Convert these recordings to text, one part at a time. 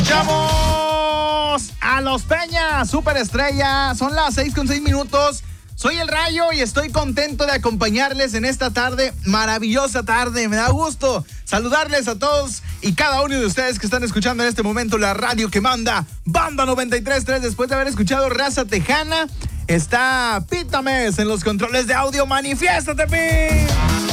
Escuchamos a Los Peñas, superestrella. Son las 6:06. Soy el Rayo y estoy contento de acompañarles en esta tarde, maravillosa tarde. Me da gusto saludarles a todos y cada uno de ustedes que están escuchando en este momento la radio que manda Banda 93.3. Después de haber escuchado Raza Tejana, está Pitames en los controles de audio. ¡Manifiéstate, Pi!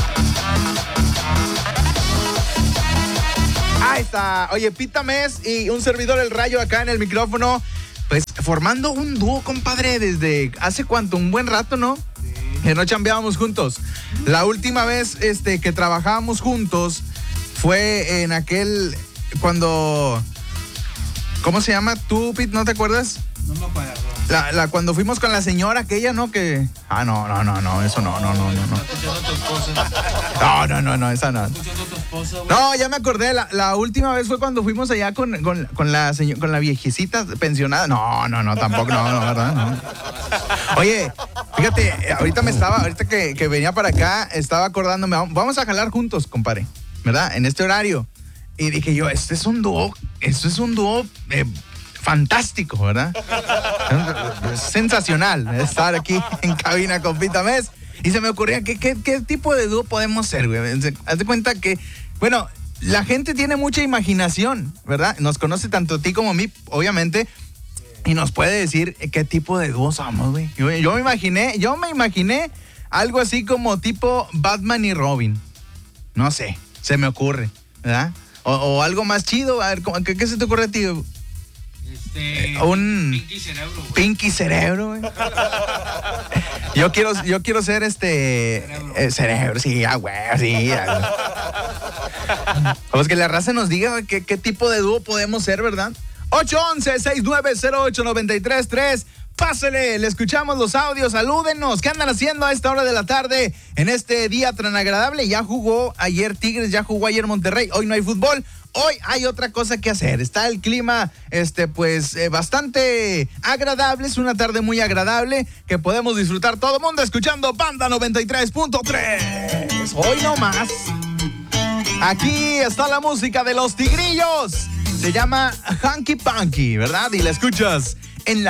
Ahí está. Oye, Pitames y un servidor el Rayo acá en el micrófono. Pues formando un dúo, compadre, desde hace cuánto, un buen rato, ¿no? Sí. Que no chambeábamos juntos. La última vez que trabajábamos juntos fue en aquel, cuando, ¿cómo se llama? ¿Tú, Pit, no te acuerdas? No me acuerdo. Cuando fuimos con la señora aquella, ¿no? Que... no, eso no. Escuchando a tu esposa. No, esa no. Escuchando a tu esposa, güey. No, ya me acordé, la última vez fue cuando fuimos allá con la viejecita pensionada. No, tampoco, no, ¿verdad? No. Oye, fíjate, ahorita que venía para acá, estaba acordándome, vamos a jalar juntos, compadre, ¿verdad? En este horario. Y dije yo, esto es un dúo fantástico, ¿verdad? Es sensacional estar aquí en cabina con Pitames. Y se me ocurría, ¿qué tipo de dúo podemos ser, güey? Haz de cuenta que, bueno, la gente tiene mucha imaginación, ¿verdad? Nos conoce tanto a ti como a mí, obviamente, y nos puede decir qué tipo de dúo somos, güey. Yo me imaginé algo así como tipo Batman y Robin. No sé, se me ocurre, ¿verdad? O algo más chido, a ver, ¿qué se te ocurre a ti? Un Pinky Cerebro, güey. Pinky Cerebro, güey. Yo quiero ser cerebro, sí, güey, sí. Pues que la raza nos diga qué tipo de dúo podemos ser, ¿verdad? 811-690-8933. Pásele, le escuchamos los audios, salúdenos. ¿Qué andan haciendo a esta hora de la tarde en este día tan agradable? Ya jugó ayer Tigres, ya jugó ayer Monterrey. Hoy no hay fútbol. Hoy hay otra cosa que hacer. Está el clima, bastante agradable. Es una tarde muy agradable que podemos disfrutar todo el mundo escuchando Banda 93.3. Hoy no más. Aquí está la música de los Tigrillos. Se llama Hanky Panky, ¿verdad? Y la escuchas